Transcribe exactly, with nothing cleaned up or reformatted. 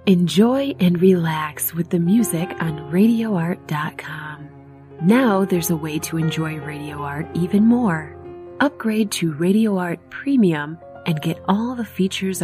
Enjoy and relax with the music on radio art dot com. Now there's a way to enjoy Radio Art even more. Upgrade to Radio Art Premium and get all the features